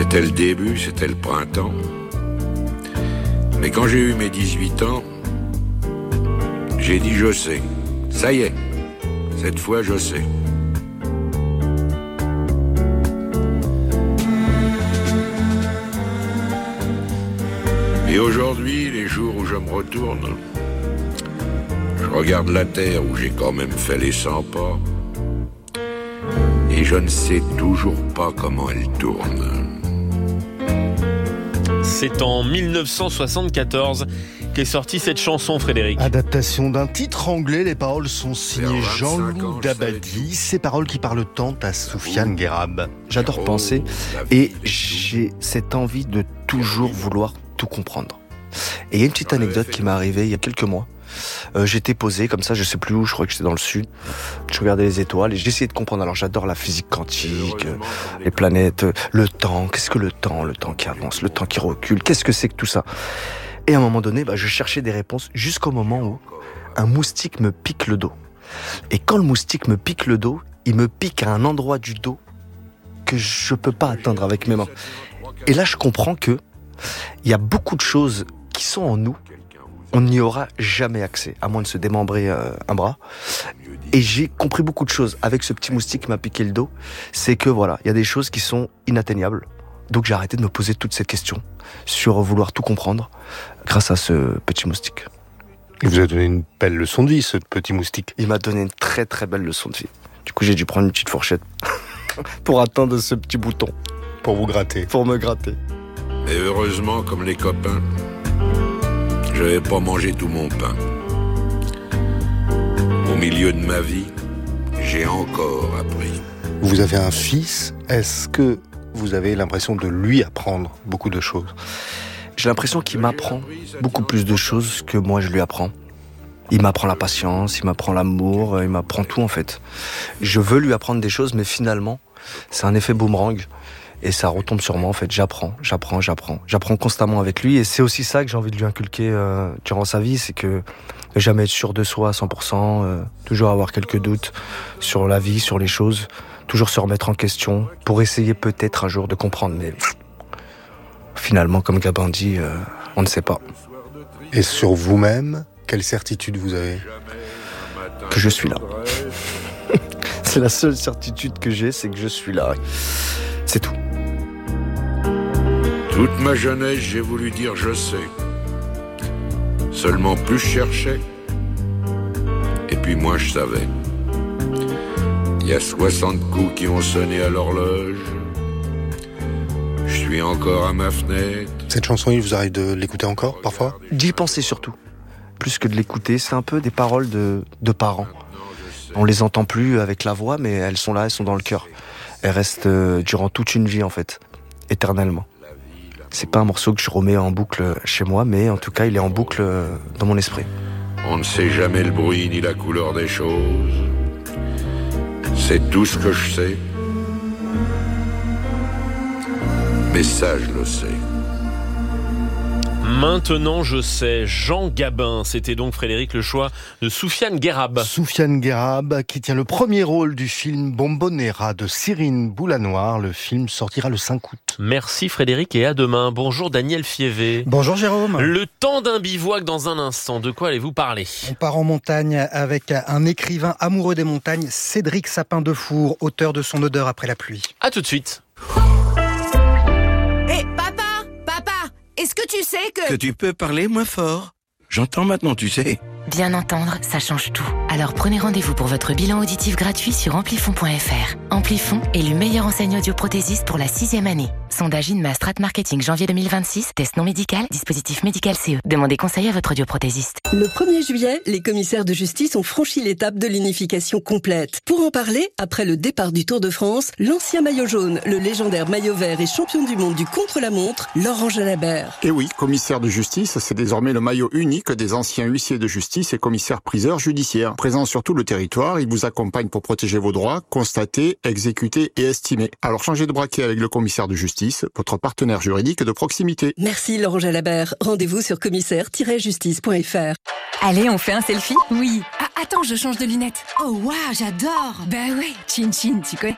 C'était le début, c'était le printemps. Mais quand j'ai eu mes 18 ans, j'ai dit je sais. Ça y est, cette fois je sais. Et aujourd'hui, les jours où je me retourne, je regarde la terre où j'ai quand même fait les 100 pas, et je ne sais toujours pas comment elle tourne. C'est en 1974 qu'est sortie cette chanson, Frédéric. Adaptation d'un titre anglais, les paroles sont signées Jean-Loup Dabadi. Ces paroles qui parlent tant à Soufiane Guerab. J'adore penser et j'ai cette envie de toujours vouloir tout comprendre. Et il y a une petite anecdote qui m'est arrivée il y a quelques mois. J'étais posé comme ça, je sais plus où, je crois que j'étais dans le sud. Je regardais les étoiles et j'essayais de comprendre. Alors j'adore la physique quantique, les planètes, le temps. Qu'est-ce que le temps qui avance, le temps qui recule, qu'est-ce que c'est que tout ça? Et à un moment donné, je cherchais des réponses jusqu'au moment où un moustique me pique le dos. Et quand le moustique me pique le dos, il me pique à un endroit du dos que je peux pas atteindre avec mes mains. Et là, je comprends que il y a beaucoup de choses qui sont en nous. On n'y aura jamais accès, à moins de se démembrer un bras. Et j'ai compris beaucoup de choses avec ce petit moustique qui m'a piqué le dos. C'est que voilà, il y a des choses qui sont inatteignables. Donc j'ai arrêté de me poser toutes ces questions sur vouloir tout comprendre grâce à ce petit moustique. Il vous a donné une belle leçon de vie, ce petit moustique. Il m'a donné une très très belle leçon de vie. Du coup, j'ai dû prendre une petite fourchette pour atteindre ce petit bouton. Pour vous gratter. Pour me gratter. Et heureusement, comme les copains, je n'avais pas mangé tout mon pain. Au milieu de ma vie, j'ai encore appris. Vous avez un fils, est-ce que vous avez l'impression de lui apprendre beaucoup de choses? J'ai l'impression qu'il m'apprend beaucoup plus de choses que moi je lui apprends. Il m'apprend la patience, il m'apprend l'amour, il m'apprend tout en fait. Je veux lui apprendre des choses, mais finalement, c'est un effet boomerang. Et ça retombe sur moi, en fait. J'apprends constamment avec lui. Et c'est aussi ça que j'ai envie de lui inculquer durant sa vie. C'est que jamais être sûr de soi à 100%, toujours avoir quelques doutes sur la vie, sur les choses. Toujours se remettre en question pour essayer peut-être un jour de comprendre. Mais finalement, comme Gabin dit, on ne sait pas. Et sur vous-même, quelle certitude vous avez? Que je suis là. C'est la seule certitude que j'ai, c'est que je suis là. C'est tout. Toute ma jeunesse, j'ai voulu dire je sais. Seulement plus je cherchais, et puis moins je savais. Il y a 60 coups qui ont sonné à l'horloge. Je suis encore à ma fenêtre. Cette chanson, il vous arrive de l'écouter encore, parfois? D'y penser surtout. Plus que de l'écouter, c'est un peu des paroles de parents. On les entend plus avec la voix, mais elles sont là, elles sont dans le cœur. Elles restent durant toute une vie, en fait. Éternellement. C'est pas un morceau que je remets en boucle chez moi, mais en tout cas, il est en boucle dans mon esprit. On ne sait jamais le bruit ni la couleur des choses. C'est tout ce que je sais. Mais ça, je le sais. Maintenant, je sais. Jean Gabin, c'était donc Frédéric le choix de Soufiane Guerab. Soufiane Guerab qui tient le premier rôle du film Bombonera de Cyrine Boulanoir. Le film sortira le 5 août. Merci Frédéric et à demain. Bonjour Daniel Fievé. Bonjour Jérôme. Le temps d'un bivouac dans un instant. De quoi allez-vous parler? On part en montagne avec un écrivain amoureux des montagnes, Cédric Sapin-Defour, auteur de Son odeur après la pluie. À tout de suite. Hé, papa! Est-ce que tu sais Que tu peux parler moins fort? J'entends maintenant, tu sais. Bien entendre, ça change tout. Alors prenez rendez-vous pour votre bilan auditif gratuit sur amplifon.fr. Amplifon, élu meilleure enseigne audioprothésiste pour la 6e année. Sondage INMA Strat Marketing janvier 2026. Test non médical, dispositif médical CE. Demandez conseil à votre audioprothésiste. Le 1er juillet, les commissaires de justice ont franchi l'étape de l'unification complète. Pour en parler, après le départ du Tour de France, l'ancien maillot jaune, le légendaire maillot vert et champion du monde du contre-la-montre, Laurent Jalabert. Et oui, commissaire de justice, c'est désormais le maillot unique des anciens huissiers de justice et commissaires-priseurs judiciaires. Présent sur tout le territoire, il vous accompagne pour protéger vos droits, constater, exécuter et estimer. Alors changez de braquet avec le commissaire de justice, votre partenaire juridique de proximité. Merci Laurent Jalabert. Rendez-vous sur commissaire-justice.fr. Allez, on fait un selfie? Oui. Ah, attends, je change de lunettes. Oh waouh, j'adore. Bah ouais, chin chin, tu connais.